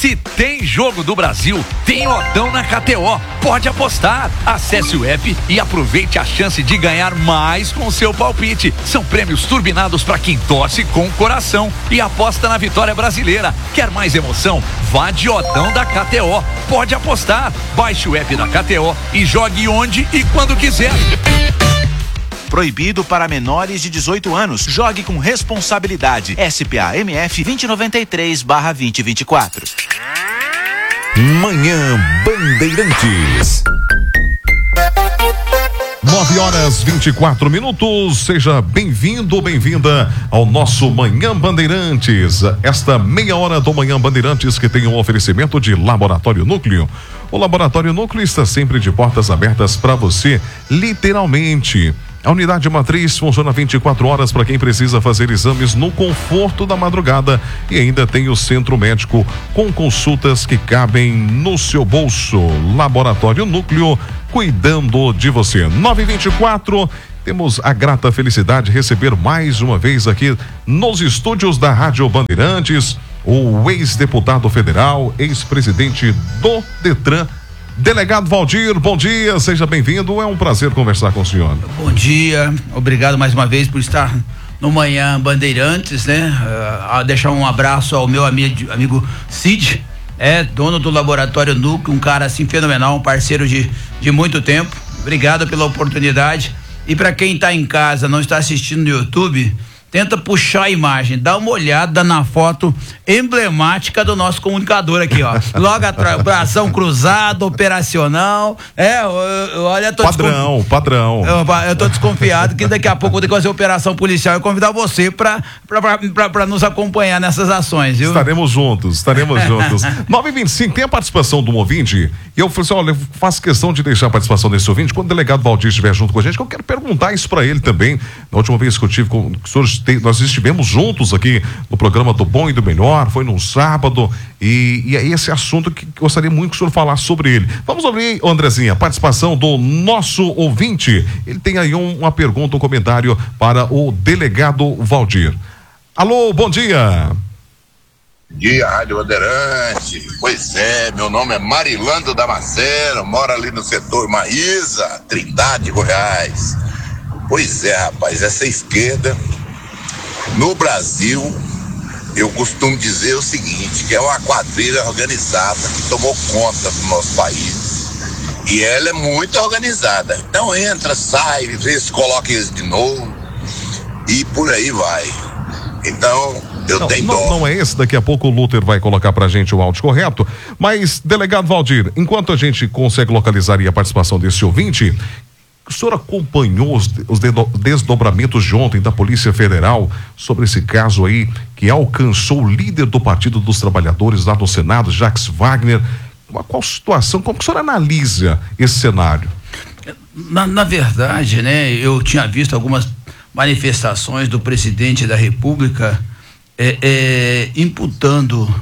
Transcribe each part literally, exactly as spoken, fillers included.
Se tem jogo do Brasil, tem Odão na K T O. Pode apostar. Acesse o app e aproveite a chance de ganhar mais com o seu palpite. São prêmios turbinados para quem torce com o coração e aposta na vitória brasileira. Quer mais emoção? Vá de Odão da K T O. Pode apostar. Baixe o app da K T O e jogue onde e quando quiser. Proibido para menores de dezoito anos. Jogue com responsabilidade. S P A M F vinte noventa e três barra vinte vinte e quatro. Manhã Bandeirantes. nove horas vinte e quatro minutos. Seja bem-vindo ou bem-vinda ao nosso Manhã Bandeirantes. Esta meia hora do Manhã Bandeirantes que tem um oferecimento de Laboratório Núcleo. O Laboratório Núcleo está sempre de portas abertas para você, literalmente. A unidade matriz funciona vinte e quatro horas para quem precisa fazer exames no conforto da madrugada e ainda tem o centro médico com consultas que cabem no seu bolso. Laboratório Núcleo, cuidando de você. nove e vinte e quatro, temos a grata felicidade de receber mais uma vez aqui nos estúdios da Rádio Bandeirantes o ex-deputado federal, ex-presidente do Detran, Delegado Valdir. Bom dia, seja bem-vindo, é um prazer conversar com o senhor. Bom dia, obrigado mais uma vez por estar no Manhã Bandeirantes, né? Uh, deixar um abraço ao meu amigo, amigo Cid, é dono do Laboratório Núcleo, um cara assim fenomenal, um parceiro de, de muito tempo. Obrigado pela oportunidade. E para quem está em casa, não está assistindo no YouTube, tenta puxar a imagem, dá uma olhada na foto emblemática do nosso comunicador aqui, ó. Logo atrás, ação cruzada, operacional. É, eu, eu, olha, tô padrão, desconf... padrão. Eu, eu tô desconfiado que daqui a pouco eu vou ter que fazer operação policial e convidar você pra, pra, pra, pra, pra nos acompanhar nessas ações, viu? Estaremos juntos, estaremos juntos. nove e vinte e cinco, tem a participação do ouvinte. E eu falei assim: olha, eu faço questão de deixar a participação desse ouvinte. Quando o delegado Valdir estiver junto com a gente, que eu quero perguntar isso pra ele também. Na última vez que eu tive com o senhor, nós estivemos juntos aqui no programa do Bom e do Melhor, foi num sábado, e, e é esse assunto que gostaria muito que o senhor falasse sobre ele. Vamos ouvir, Andrezinha, a participação do nosso ouvinte. Ele tem aí um, uma pergunta, um comentário para o delegado Valdir. Alô, bom dia. Bom dia, Rádio Bandeirante. Pois é, meu nome é Marilando Damasceno, moro ali no setor Maísa, Trindade, Goiás. Pois é, rapaz, essa esquerda no Brasil, eu costumo dizer o seguinte, que é uma quadrilha organizada que tomou conta do nosso país. E ela é muito organizada. Então entra, sai, vê se coloca eles de novo e por aí vai. Então, eu não, tenho não, dó. Não é esse, daqui a pouco o Luther vai colocar pra gente o áudio correto, mas, delegado Valdir, enquanto a gente consegue localizar aí a participação desse ouvinte, o senhor acompanhou os, os desdobramentos de ontem da Polícia Federal sobre esse caso aí que alcançou o líder do Partido dos Trabalhadores lá no Senado, Jacques Wagner? Qual situação, como que o senhor analisa esse cenário? Na, na verdade, né, eu tinha visto algumas manifestações do presidente da República é, é, imputando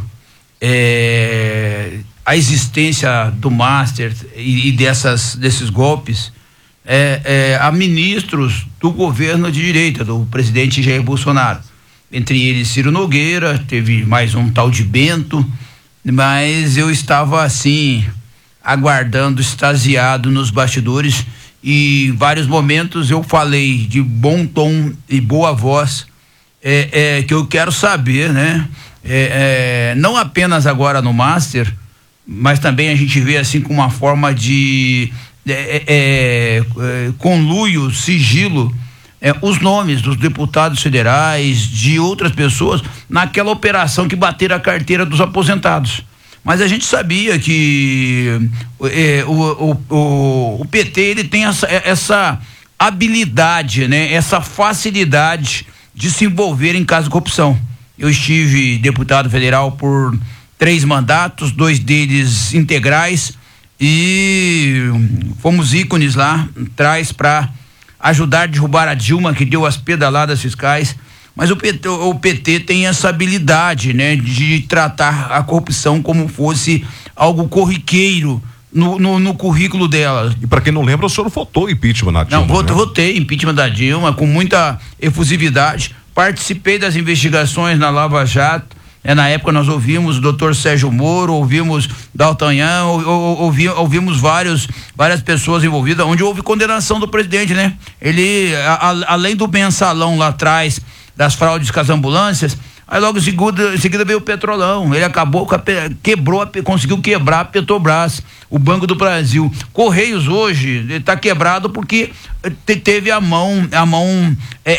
é, a existência do Master e, e dessas, desses golpes É, é, a ministros do governo de direita, do presidente Jair Bolsonaro. Entre eles Ciro Nogueira, teve mais um tal de Bento, mas eu estava assim, aguardando, extasiado nos bastidores, e em vários momentos eu falei de bom tom e boa voz, é, é, que eu quero saber, né? É, é, não apenas agora no Master, mas também a gente vê assim com uma forma de É, é, é, conluio, sigilo, é, os nomes dos deputados federais, de outras pessoas, naquela operação que bateram a carteira dos aposentados. Mas a gente sabia que é, o, o, o, o P T ele tem essa, essa habilidade, né? Essa facilidade de se envolver em caso de corrupção. Eu estive deputado federal por três mandatos, dois deles integrais, e fomos ícones lá atrás para ajudar a derrubar a Dilma, que deu as pedaladas fiscais. Mas o P T, o P T tem essa habilidade, né, de tratar a corrupção como fosse algo corriqueiro no, no, no currículo dela. E para quem não lembra, o senhor votou impeachment da Dilma? Não, votei, né? votei impeachment da Dilma com muita efusividade. Participei das investigações na Lava Jato. É, na época nós ouvimos o doutor Sérgio Moro, ouvimos D'Artagnan, ou, ou, ouvi, ouvimos vários, várias pessoas envolvidas, onde houve condenação do presidente, né? Ele, a, a, além do mensalão lá atrás, das fraudes com as ambulâncias, aí logo em seguida, em seguida veio o Petrolão. Ele acabou, com a, quebrou, conseguiu quebrar a Petrobras, o Banco do Brasil. Correios hoje está quebrado porque te, teve a mão, a mão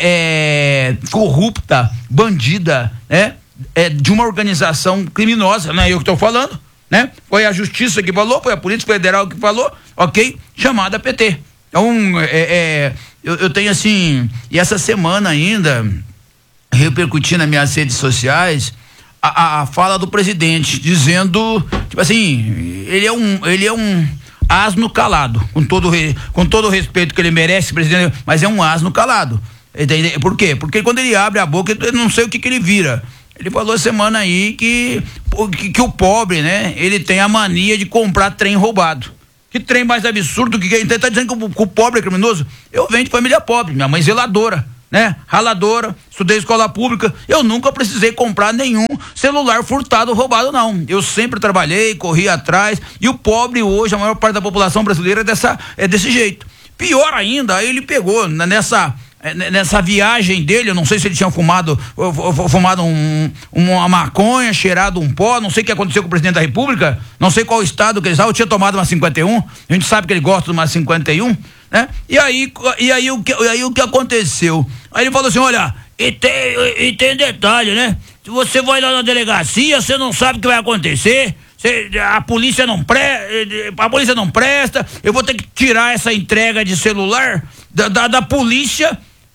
é, é, corrupta, bandida, né? É, de uma organização criminosa, não é eu que estou falando, né? Foi a justiça que falou, foi a Polícia Federal que falou, ok? Chamada P T. Então, é, é, eu, eu tenho assim, e essa semana ainda, repercutir nas minhas redes sociais a, a fala do presidente, dizendo, tipo assim, ele é um, ele é um asno calado, com todo, com todo o respeito que ele merece, presidente, mas é um asno calado. Por quê? Porque quando ele abre a boca, eu não sei o que que ele vira. Ele falou semana aí que, que, que o pobre, né, ele tem a mania de comprar trem roubado. Que trem mais absurdo que ele tá dizendo que o, que o pobre é criminoso? Eu venho de família pobre, minha mãe zeladora, né, raladora, estudei escola pública, eu nunca precisei comprar nenhum celular furtado, roubado, não. Eu sempre trabalhei, corri atrás, e o pobre hoje, a maior parte da população brasileira é, dessa, é desse jeito. Pior ainda, aí ele pegou nessa... nessa viagem dele, eu não sei se ele tinha fumado fumado um, uma maconha, cheirado um pó, não sei o que aconteceu com o presidente da República, não sei qual estado que ele estava, eu tinha tomado uma cinquenta e um, a gente sabe que ele gosta de uma cinquenta e um, né? E aí, e aí, o, que, e aí o que aconteceu? Aí ele falou assim, olha, e tem, e tem detalhe, né? Se você vai lá na delegacia, você não sabe o que vai acontecer, Cê, a polícia não pre, a polícia não presta, eu vou ter que tirar essa entrega de celular da, da, da polícia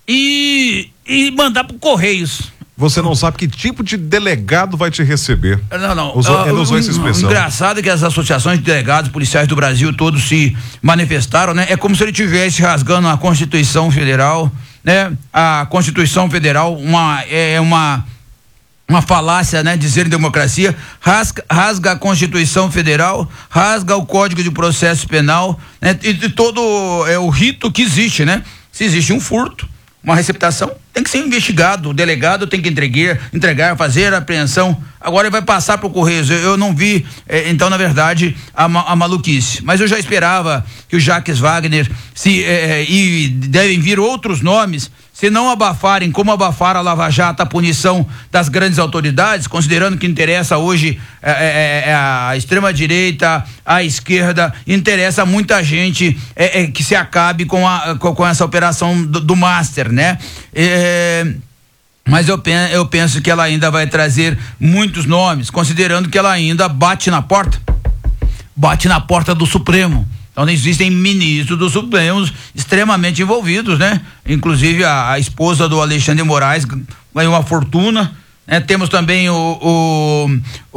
E, e mandar pro Correios. Você não sabe que tipo de delegado vai te receber. Não, não. Usou, uh, ele usou essa expressão. Engraçado é que as associações de delegados policiais do Brasil todos se manifestaram, né? É como se ele estivesse rasgando a Constituição Federal, né? A Constituição Federal, uma, é uma, uma falácia, né? Dizer em democracia, rasga, rasga a Constituição Federal, rasga o Código de Processo Penal, né? E, e todo é, o rito que existe, né? Se existe um furto, uma receptação, tem que ser investigado, o delegado tem que entregar, entregar, fazer a apreensão, agora ele vai passar para o Correios, eu, eu não vi, eh, então na verdade, a, a maluquice, mas eu já esperava que o Jacques Wagner, se, eh, e devem vir outros nomes, se não abafarem, como abafaram a Lava Jato, a punição das grandes autoridades, considerando que interessa hoje é, é, é a extrema-direita, a esquerda, interessa muita gente é, é, que se acabe com, a, com, com essa operação do, do Master, né? É, mas eu, eu penso que ela ainda vai trazer muitos nomes, considerando que ela ainda bate na porta, bate na porta do Supremo. Então existem ministros do Supremo extremamente envolvidos, né? Inclusive a, a esposa do Alexandre de Moraes ganhou uma fortuna, né? Temos também o,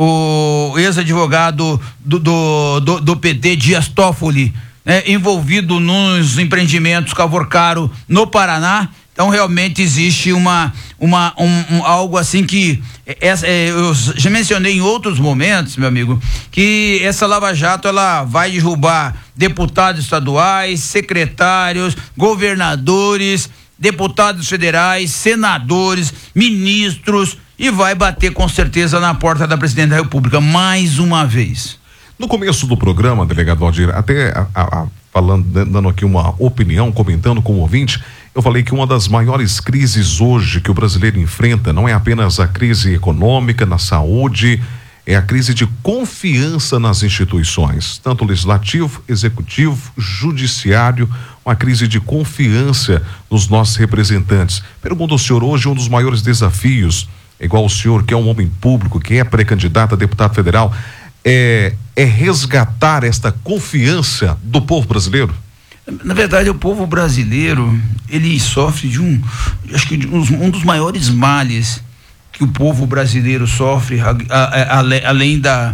o, o ex-advogado do, do, do, do P T, Dias Toffoli, né? Envolvido nos empreendimentos Cavorcaro no Paraná. Então realmente existe uma, uma, um, um, algo assim que, essa, eu já mencionei em outros momentos, meu amigo, que essa Lava Jato, ela vai derrubar deputados estaduais, secretários, governadores, deputados federais, senadores, ministros, e vai bater com certeza na porta da presidente da República, mais uma vez. No começo do programa, delegado Valdir, até a, a, a, falando, dando aqui uma opinião, comentando com o ouvinte, eu falei que uma das maiores crises hoje que o brasileiro enfrenta não é apenas a crise econômica, na saúde, é a crise de confiança nas instituições, tanto legislativo, executivo, judiciário, uma crise de confiança nos nossos representantes. Pergunto ao senhor, hoje um dos maiores desafios, igual o senhor que é um homem público, que é pré-candidato a deputado federal, é, é resgatar esta confiança do povo brasileiro? Na verdade, o povo brasileiro, ele sofre de um, acho que de um, um dos maiores males que o povo brasileiro sofre, a, a, a, além da,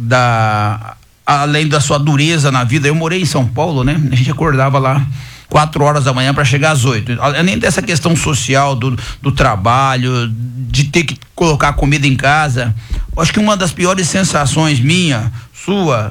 da, além da sua dureza na vida. Eu morei em São Paulo, né? A gente acordava lá quatro horas da manhã para chegar às oito. Além dessa questão social do, do trabalho, de ter que colocar comida em casa, acho que uma das piores sensações minha, sua,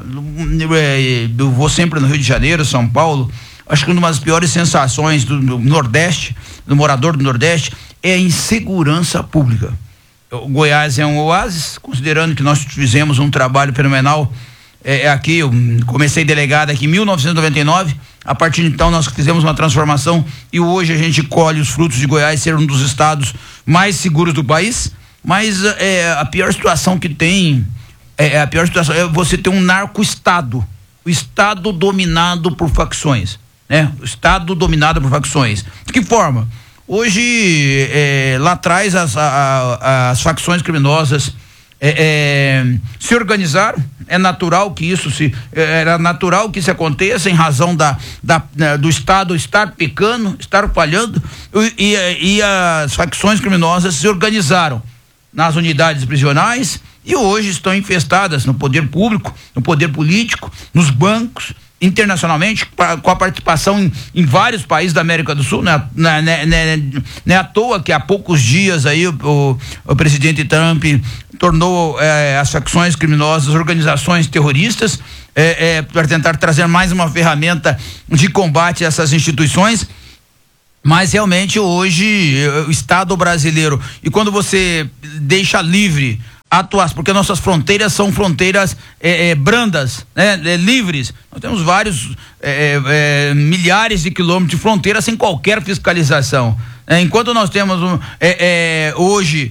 eu vou sempre no Rio de Janeiro, São Paulo, acho que uma das piores sensações do, do Nordeste, do morador do Nordeste, é a insegurança pública. o Goiás é um oásis, considerando que nós fizemos um trabalho fenomenal. É, aqui, eu comecei delegado aqui em mil novecentos e noventa e nove, a partir de então nós fizemos uma transformação e hoje a gente colhe os frutos de Goiás ser um dos estados mais seguros do país, mas é, a pior situação que tem, é, a pior situação é você ter um narco-estado, o estado dominado por facções, né? O estado dominado por facções. De que forma? Hoje, é, lá atrás, as, a, a, as facções criminosas é, é, se organizaram. É natural que isso se, era natural que isso aconteça em razão da, da, do Estado estar pecando, estar falhando, e, e, e as facções criminosas se organizaram nas unidades prisionais e hoje estão infestadas no poder público, no poder político, nos bancos, internacionalmente, pra, com a participação em, em vários países da América do Sul. Não é, não é, não é, não é à toa que há poucos dias aí o, o, o presidente Trump tornou é, as facções criminosas organizações terroristas, é, é, para tentar trazer mais uma ferramenta de combate a essas instituições. Mas realmente hoje o Estado brasileiro, e quando você deixa livre atuar, porque nossas fronteiras são fronteiras é, é, brandas, né? É, livres. Nós temos vários é, é, milhares de quilômetros de fronteira sem qualquer fiscalização. É, enquanto nós temos um, é, é, hoje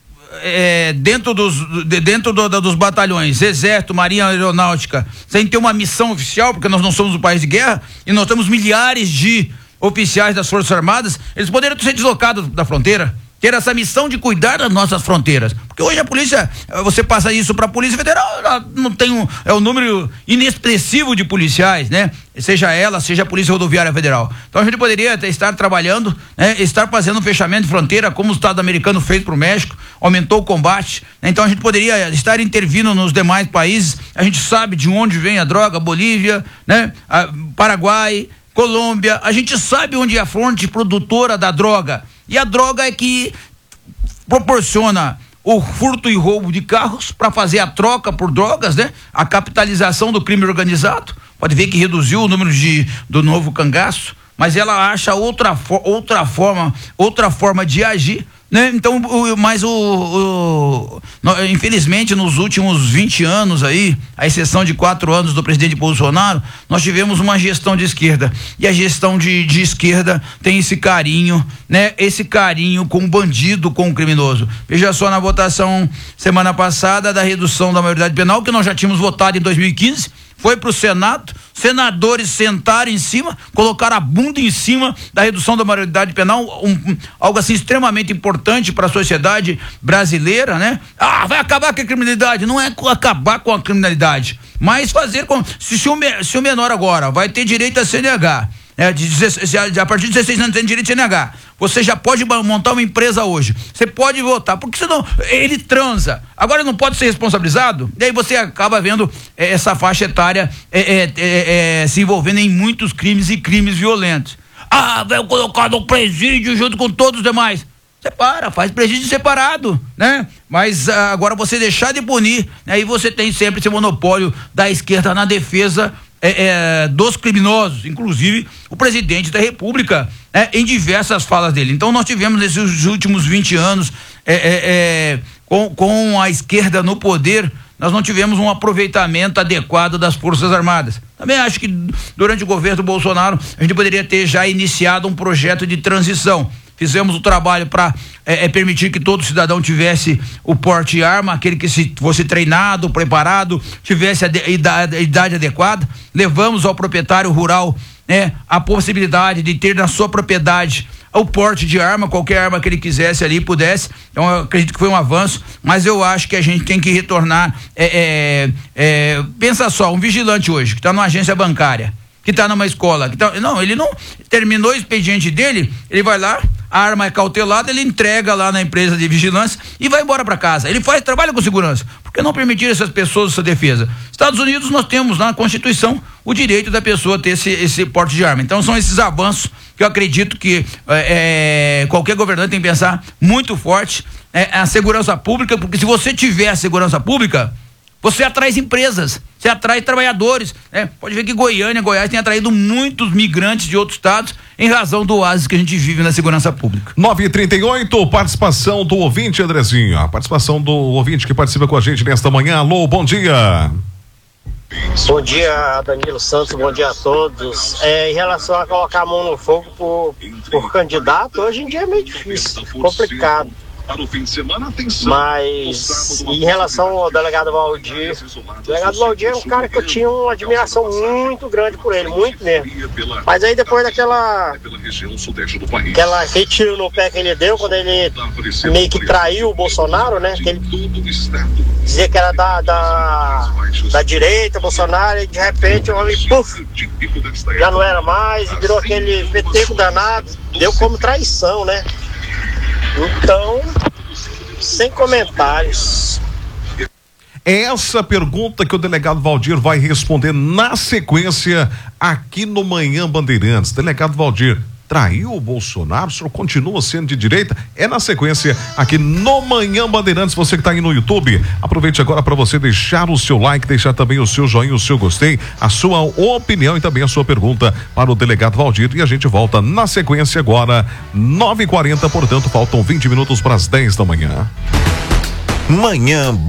é, dentro dos de, dentro do, do, dos batalhões, Exército, Marinha, Aeronáutica, sem ter uma missão oficial, porque nós não somos um país de guerra e nós temos milhares de oficiais das Forças Armadas, eles poderiam ser deslocados da fronteira, ter essa missão de cuidar das nossas fronteiras, porque hoje a polícia, você passa isso para a Polícia Federal, não tem um, é um número inexpressivo de policiais, né? Seja ela, seja a Polícia Rodoviária Federal. Então a gente poderia estar trabalhando, né? Estar fazendo um fechamento de fronteira, como o Estado americano fez para o México, aumentou o combate, né? Então a gente poderia estar intervindo nos demais países. A gente sabe de onde vem a droga, Bolívia, né? A, Paraguai, Colômbia, a gente sabe onde é a fonte produtora da droga. E a droga é que proporciona o furto e roubo de carros para fazer a troca por drogas, né? A capitalização do crime organizado. Pode ver que reduziu o número de, do novo cangaço, mas ela acha outra, outra forma, outra forma de agir, né? Então, o, mas o, o no, infelizmente nos últimos vinte anos aí, à exceção de quatro anos do presidente Bolsonaro, nós tivemos uma gestão de esquerda, e a gestão de, de esquerda tem esse carinho, né? Esse carinho com o bandido, com o criminoso. Veja só na votação semana passada da redução da maioridade penal, que nós já tínhamos votado em dois mil e quinze, foi para o Senado, senadores sentaram em cima, colocaram a bunda em cima da redução da maioridade penal, um, um, algo assim extremamente importante para a sociedade brasileira, né? Ah, vai acabar com a criminalidade. Não é acabar com a criminalidade, mas fazer com, se, se, o, se o menor agora vai ter direito a C N H, é, de, de, a partir de dezesseis anos tem direito a C N H, você já pode montar uma empresa hoje, você pode votar, porque senão ele transa, agora ele não pode ser responsabilizado, daí você acaba vendo é, essa faixa etária é, é, é, é, se envolvendo em muitos crimes e crimes violentos. Ah, vai colocar no presídio junto com todos os demais. Separa, faz presídio separado, né? Mas ah, agora você deixar de punir, aí você tem sempre esse monopólio da esquerda na defesa É, é, dos criminosos, inclusive o presidente da República, é, em diversas falas dele. Então nós tivemos nesses últimos vinte anos é, é, é, com, com a esquerda no poder, nós não tivemos um aproveitamento adequado das Forças Armadas. Também acho que durante o governo Bolsonaro a gente poderia ter já iniciado um projeto de transição. Fizemos o trabalho para é, é, permitir que todo cidadão tivesse o porte de arma, aquele que se fosse treinado, preparado, tivesse a, de, a, idade, a idade adequada. Levamos ao proprietário rural, né, a possibilidade de ter na sua propriedade o porte de arma, qualquer arma que ele quisesse ali, pudesse. Então eu acredito que foi um avanço, mas eu acho que a gente tem que retornar. É, é, é, pensa só, um vigilante hoje que está numa agência bancária, que está numa escola, que tá, não, ele não terminou o expediente dele, ele vai lá, a arma é cautelada, ele entrega lá na empresa de vigilância e vai embora para casa. Ele faz trabalho com segurança. Por que não permitir essas pessoas essa defesa? Estados Unidos, nós temos na Constituição o direito da pessoa ter esse, esse porte de arma. Então são esses avanços que eu acredito que é, é, qualquer governante tem que pensar muito forte, é, a segurança pública, porque se você tiver a segurança pública, Você atrai empresas, você atrai trabalhadores, né? Pode ver que Goiânia, Goiás tem atraído muitos migrantes de outros estados em razão do oásis que a gente vive na segurança pública. nove e trinta e oito, participação do ouvinte, Andrezinho. A participação do ouvinte que participa com a gente nesta manhã. Alô, bom dia. Bom dia, Danilo Santos, bom dia a todos. É, em relação a colocar a mão no fogo por, por candidato, hoje em dia é meio difícil, complicado. Mas em relação ao delegado Valdir, o delegado Valdir é um cara que eu tinha uma admiração muito grande por ele, muito mesmo. Mas aí depois daquela aquela retiro no pé que ele deu, quando ele meio que traiu o Bolsonaro, né? Que ele dizia que era da, da, da direita, Bolsonaro, e de repente o homem, puf, já não era mais, e virou aquele peteco danado, deu como traição, né? Então, sem comentários. Essa pergunta que o delegado Valdir vai responder na sequência aqui no Manhã Bandeirantes. Delegado Valdir, traiu o Bolsonaro? O senhor continua sendo de direita? É na sequência aqui no Manhã Bandeirantes. Você que está aí no YouTube, aproveite agora para você deixar o seu like, deixar também o seu joinha, o seu gostei, a sua opinião e também a sua pergunta para o delegado Valdir. E a gente volta na sequência agora, nove e quarenta, portanto, faltam vinte minutos para as dez da manhã. Manhã